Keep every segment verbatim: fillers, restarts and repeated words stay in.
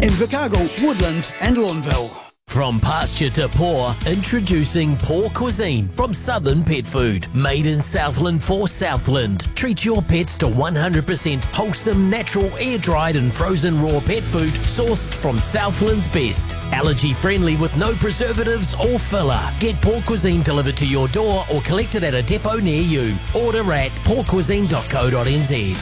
Invercargill, Woodlands and Lawnville. From pasture to paw, introducing Paw Cuisine from Southern Pet Food. Made in Southland for Southland. Treat your pets to one hundred percent wholesome, natural, air-dried and frozen raw pet food sourced from Southland's best. Allergy-friendly with no preservatives or filler. Get Paw Cuisine delivered to your door or collected at a depot near you. Order at paw cuisine dot co dot n z.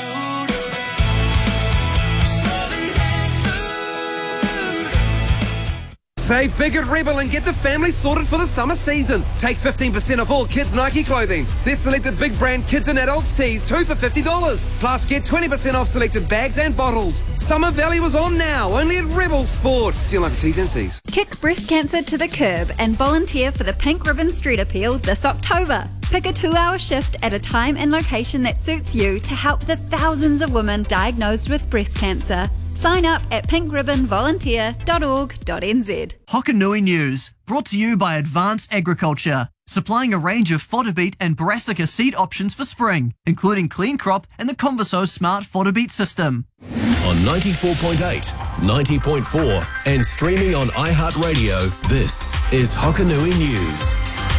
Save big at Rebel and get the family sorted for the summer season. Take fifteen percent off all kids' Nike clothing. There's selected big brand kids and adults tees, two for fifty dollars. Plus, get twenty percent off selected bags and bottles. Summer value is on now, only at Rebel Sport. See you like T's and C's. Kick breast cancer to the curb and volunteer for the Pink Ribbon Street Appeal this October. Pick a two-hour shift at a time and location that suits you to help the thousands of women diagnosed with breast cancer. Sign up at pink ribbon volunteer dot org dot n z. Hokanui News, brought to you by Advanced Agriculture, supplying a range of fodder beet and brassica seed options for spring, including Clean Crop and the Converso Smart Fodder Beet System. On ninety-four point eight, ninety point four and streaming on iHeartRadio, this is Hokanui News.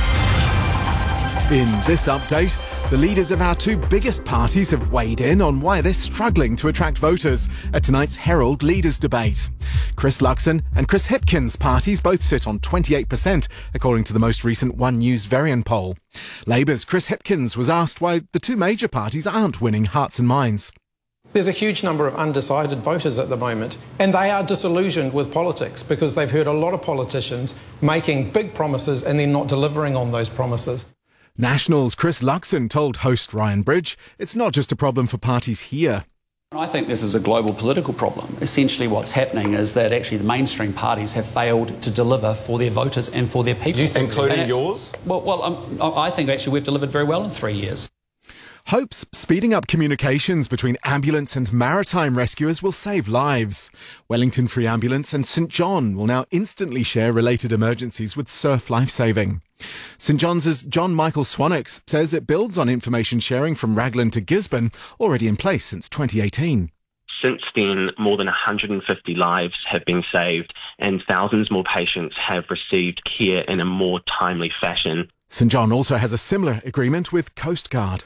In this update, the leaders of our two biggest parties have weighed in on why they're struggling to attract voters at tonight's Herald Leaders debate. Chris Luxon and Chris Hipkins' parties both sit on twenty-eight percent, according to the most recent One News Varian poll. Labour's Chris Hipkins was asked why the two major parties aren't winning hearts and minds. There's a huge number of undecided voters at the moment, and they are disillusioned with politics because they've heard a lot of politicians making big promises and then not delivering on those promises. National's Chris Luxon told host Ryan Bridge it's not just a problem for parties here. I think this is a global political problem. Essentially what's happening is that actually the mainstream parties have failed to deliver for their voters and for their people. Including it, yours? Well, well um, I think actually we've delivered very well in three years. Hopes speeding up communications between ambulance and maritime rescuers will save lives. Wellington Free Ambulance and St John will now instantly share related emergencies with Surf Lifesaving. St John's John Michael Swanix says it builds on information sharing from Raglan to Gisborne, already in place since twenty eighteen. Since then, more than one hundred fifty lives have been saved and thousands more patients have received care in a more timely fashion. St John also has a similar agreement with Coast Guard.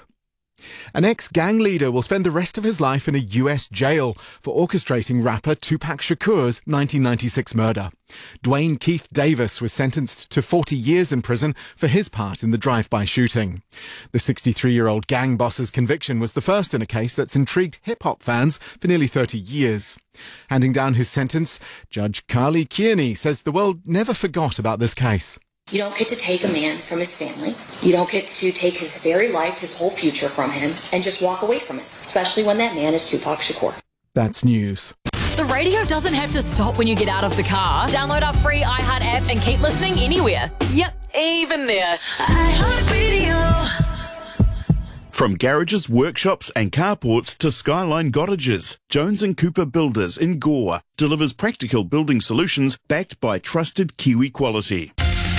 An ex-gang leader will spend the rest of his life in a U S jail for orchestrating rapper Tupac Shakur's nineteen ninety-six murder. Dwayne Keith Davis was sentenced to forty years in prison for his part in the drive-by shooting. The sixty-three-year-old gang boss's conviction was the first in a case that's intrigued hip-hop fans for nearly thirty years. Handing down his sentence, Judge Carly Kearney says the world never forgot about this case. You don't get to take a man from his family. You don't get to take his very life, his whole future from him, and just walk away from it, especially when that man is Tupac Shakur. That's news. The radio doesn't have to stop when you get out of the car. Download our free iHeart app and keep listening anywhere. Yep, even there. iHeartRadio. From garages, workshops and carports to Skyline Cottages, Jones and Cooper Builders in Gore delivers practical building solutions backed by trusted Kiwi quality.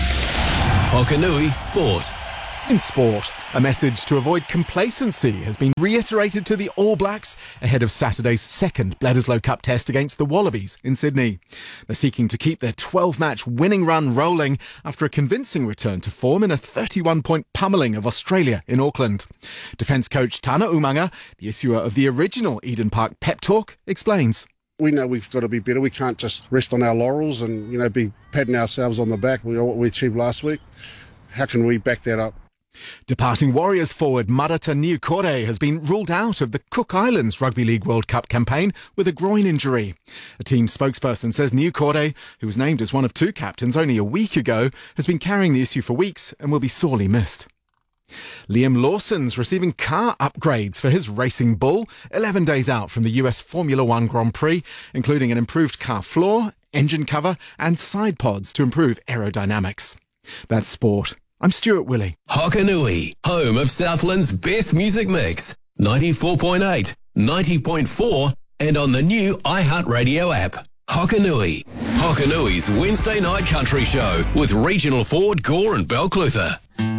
Hokanui Sport. In sport, a message to avoid complacency has been reiterated to the All Blacks ahead of Saturday's second Bledisloe Cup test against the Wallabies in Sydney. They're seeking to keep their twelve-match winning run rolling after a convincing return to form in a thirty-one point pummelling of Australia in Auckland. Defence coach Tana Umaga, the issuer of the original Eden Park pep talk, explains. We know we've got to be better. We can't just rest on our laurels and, you know, be patting ourselves on the back. We know what we achieved last week. How can we back that up? Departing Warriors forward Marata Niukore has been ruled out of the Cook Islands Rugby League World Cup campaign with a groin injury. A team spokesperson says Niukore, who was named as one of two captains only a week ago, has been carrying the issue for weeks and will be sorely missed. Liam Lawson's receiving car upgrades for his Racing Bull eleven days out from the U S Formula One Grand Prix, including an improved car floor, engine cover and side pods to improve aerodynamics. That's sport. I'm Stuart Willey. Hokanui, home of Southland's best music mix. ninety-four point eight, ninety point four and on the new iHeartRadio app. Hokanui. Hokanui's Wednesday night country show with regional Ford, Gore and Balclutha.